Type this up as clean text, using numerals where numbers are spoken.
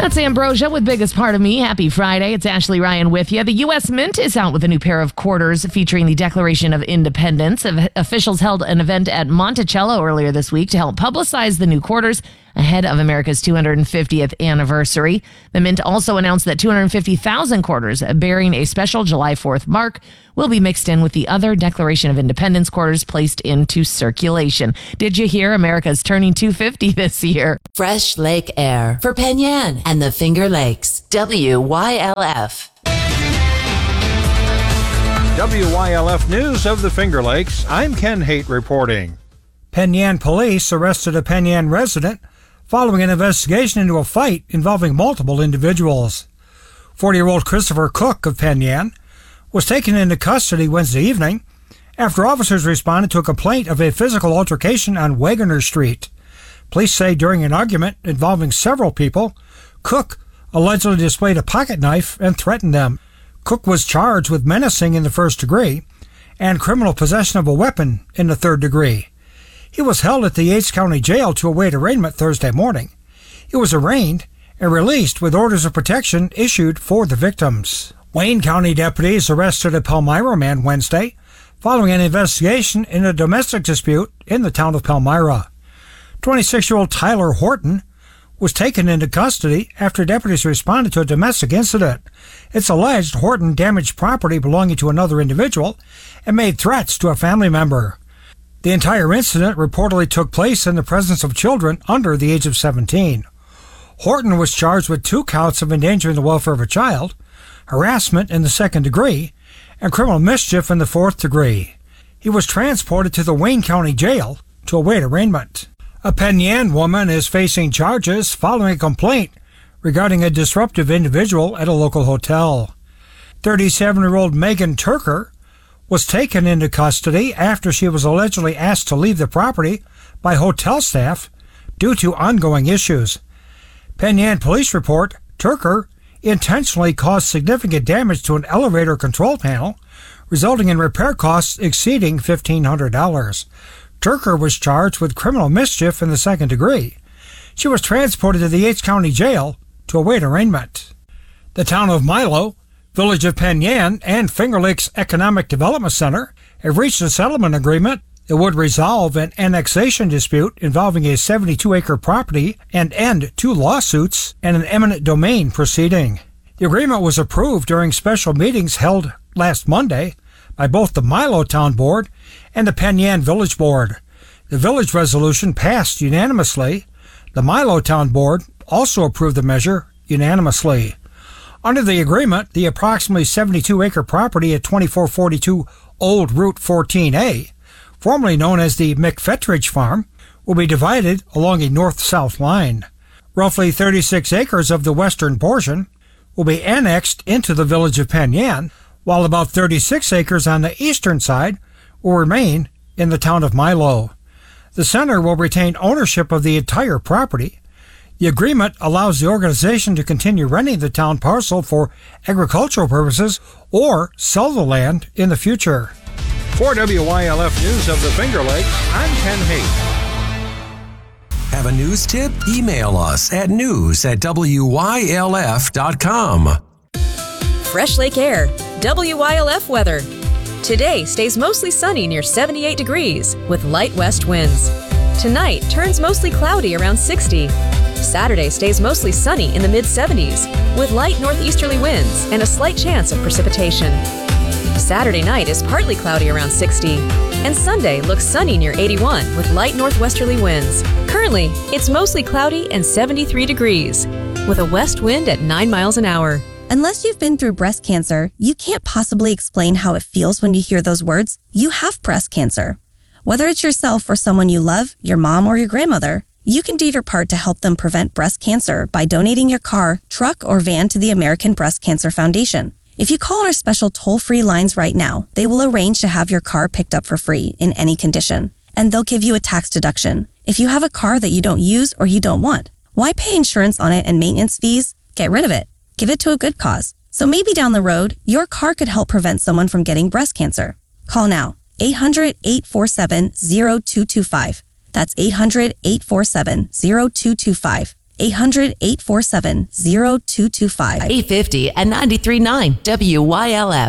That's Ambrosia with Biggest Part of Me. Happy Friday. It's Ashley Ryan with you. The U.S. Mint is out with a new pair of quarters featuring the Declaration of Independence. Officials held an event at Monticello earlier this week to help publicize the new quarters ahead of America's 250th anniversary. The Mint also announced that 250,000 quarters bearing a special July 4th mark will be mixed in with the other Declaration of Independence quarters placed into circulation. Did you hear America's turning 250 this year? Fresh lake air for Penn Yan and the Finger Lakes. WYLF. WYLF News of the Finger Lakes. I'm Ken Haight reporting. Penn Yan police arrested a Penn Yan resident following an investigation into a fight involving multiple individuals. 40-year-old Christopher Cook of Penn Yan was taken into custody Wednesday evening after officers responded to a complaint of a physical altercation on Wagoner Street. Police say during an argument involving several people, Cook allegedly displayed a pocket knife and threatened them. Cook was charged with menacing in the first degree and criminal possession of a weapon in the third degree. He was held at the Yates County Jail to await arraignment Thursday morning. He was arraigned and released with orders of protection issued for the victims. Wayne County deputies arrested a Palmyra man Wednesday following an investigation in a domestic dispute in the town of Palmyra. 26-year-old Tyler Horton was taken into custody after deputies responded to a domestic incident. It's alleged Horton damaged property belonging to another individual and made threats to a family member. The entire incident reportedly took place in the presence of children under the age of 17. Horton was charged with 2 counts of endangering the welfare of a child, harassment in the second degree, and criminal mischief in the fourth degree. He was transported to the Wayne County Jail to await arraignment. A Penn Yan woman is facing charges following a complaint regarding a disruptive individual at a local hotel. 37-year-old Megan Turker was taken into custody after she was allegedly asked to leave the property by hotel staff due to ongoing issues. Penn Yan police report Turker intentionally caused significant damage to an elevator control panel, resulting in repair costs exceeding $1,500. Turker was charged with criminal mischief in the second degree. She was transported to the Yates County Jail to await arraignment. The town of Milo, Village of Penn Yan, and Finger Lakes Economic Development Center have reached a settlement agreement that would resolve an annexation dispute involving a 72-acre property and end 2 lawsuits and an eminent domain proceeding. The agreement was approved during special meetings held last Monday by both the Milo Town Board and the Penn Yan Village Board. The village resolution passed unanimously. The Milo Town Board also approved the measure unanimously. Under the agreement, the approximately 72-acre property at 2442 Old Route 14A, formerly known as the McFetridge Farm, will be divided along a north-south line. Roughly 36 acres of the western portion will be annexed into the village of Penn Yan, while about 36 acres on the eastern side will remain in the town of Milo. The center will retain ownership of the entire property. The agreement allows the organization to continue renting the town parcel for agricultural purposes or sell the land in the future. For WYLF News of the Finger Lakes, I'm Ken Haight. Have a news tip? Email us at news@WYLF.com. Fresh Lake Air, WYLF weather. Today stays mostly sunny near 78 degrees with light west winds. Tonight turns mostly cloudy around 60. Saturday stays mostly sunny in the mid-70s with light northeasterly winds and a slight chance of precipitation. Saturday night is partly cloudy around 60. And Sunday looks sunny near 81 with light northwesterly winds. Currently, it's mostly cloudy and 73 degrees with a west wind at 9 miles an hour. Unless you've been through breast cancer, you can't possibly explain how it feels when you hear those words. You have breast cancer. Whether it's yourself or someone you love, your mom or your grandmother, you can do your part to help them prevent breast cancer by donating your car, truck, or van to the American Breast Cancer Foundation. If you call our special toll-free lines right now, they will arrange to have your car picked up for free in any condition, and they'll give you a tax deduction. If you have a car that you don't use or you don't want, why pay insurance on it and maintenance fees? Get rid of it. Give it to a good cause. So maybe down the road, your car could help prevent someone from getting breast cancer. Call now. 800-847-0225. That's 800-847-0225. 800-847-0225. 850 and 93.9 WYLF.